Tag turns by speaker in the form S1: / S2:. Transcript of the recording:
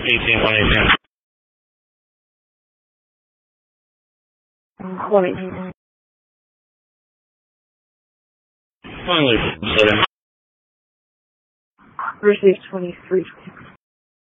S1: 18, 118.
S2: Quality 18.
S1: Finally, 7.
S2: Received 23.